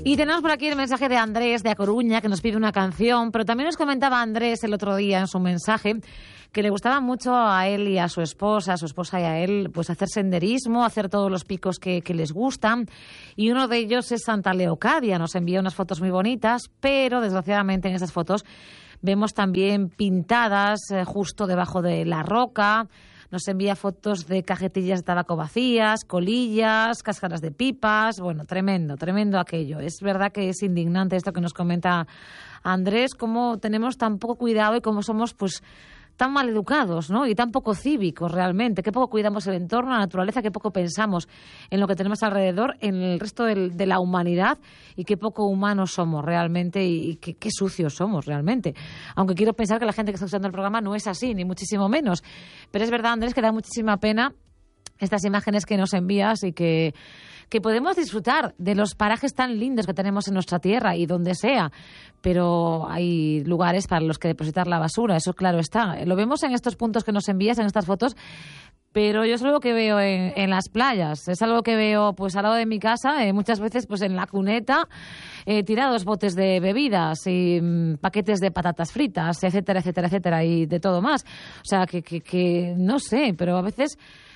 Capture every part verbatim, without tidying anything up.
Y tenemos por aquí el mensaje de Andrés de A Coruña, que nos pide una canción, pero también nos comentaba Andrés el otro día en su mensaje que le gustaba mucho a él y a su esposa, a su esposa y a él, pues hacer senderismo, hacer todos los picos que, que les gustan, y uno de ellos es Santa Leocadia. Nos envía unas fotos muy bonitas, pero desgraciadamente en esas fotos vemos también pintadas eh, justo debajo de la roca. Nos envía fotos de cajetillas de tabaco vacías, colillas, cáscaras de pipas. Bueno, tremendo, tremendo aquello. Es verdad que es indignante esto que nos comenta Andrés, cómo tenemos tan poco cuidado y cómo somos, pues, tan mal educados, ¿no? Y tan poco cívicos realmente, qué poco cuidamos el entorno, la naturaleza, qué poco pensamos en lo que tenemos alrededor, en el resto del, de la humanidad, y qué poco humanos somos realmente y, y qué, qué sucios somos realmente. Aunque quiero pensar que la gente que está usando el programa no es así, ni muchísimo menos. Pero es verdad, Andrés, que da muchísima pena estas imágenes que nos envías y que, que podemos disfrutar de los parajes tan lindos que tenemos en nuestra tierra y donde sea, pero hay lugares para los que depositar la basura, eso claro está. Lo vemos en estos puntos que nos envías, en estas fotos, pero yo es algo que veo en, en las playas, es algo que veo pues al lado de mi casa, eh, muchas veces pues en la cuneta, eh, tirados botes de bebidas y mmm, paquetes de patatas fritas, etcétera, etcétera, etcétera, y de todo más. O sea, que, que, que no sé, pero a veces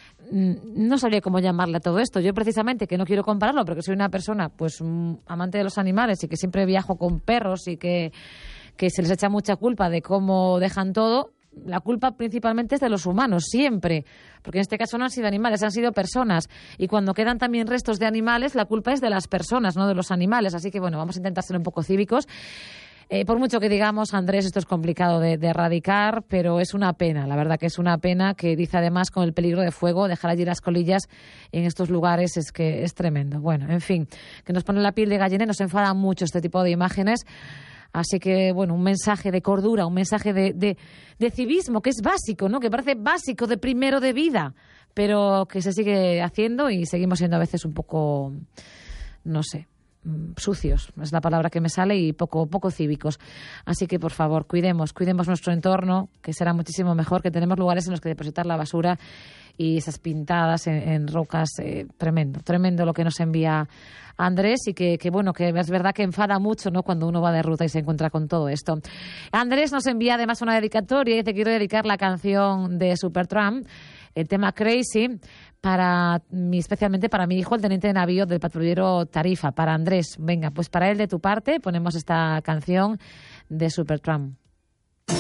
no sabría cómo llamarle a todo esto. Yo precisamente, que no quiero compararlo, porque soy una persona pues amante de los animales y que siempre viajo con perros y que, que se les echa mucha culpa de cómo dejan todo. La culpa principalmente es de los humanos, siempre, porque en este caso no han sido animales, han sido personas, y cuando quedan también restos de animales, la culpa es de las personas, no de los animales. Así que bueno, vamos a intentar ser un poco cívicos. Eh, por mucho que digamos, Andrés, esto es complicado de, de erradicar, pero es una pena, la verdad que es una pena, que dice además con el peligro de fuego, dejar allí las colillas en estos lugares es que es tremendo. Bueno, en fin, que nos pone la piel de gallina y nos enfada mucho este tipo de imágenes. Así que, bueno, un mensaje de cordura, un mensaje de, de, de civismo, que es básico, ¿no? Que parece básico de primero de vida, pero que se sigue haciendo y seguimos siendo a veces un poco, no sé, sucios, es la palabra que me sale, y poco poco cívicos. Así que, por favor, cuidemos, cuidemos nuestro entorno, que será muchísimo mejor, que tenemos lugares en los que depositar la basura y esas pintadas en, en rocas. Eh, tremendo, tremendo lo que nos envía Andrés, y que, que, bueno, que es verdad que enfada mucho, ¿no?, cuando uno va de ruta y se encuentra con todo esto. Andrés nos envía además una dedicatoria y te quiero dedicar la canción de Supertramp, el tema Crazy, para mi, especialmente para mi hijo, el teniente de navío del patrullero Tarifa, para Andrés. Venga, pues para él, de tu parte, ponemos esta canción de Supertramp.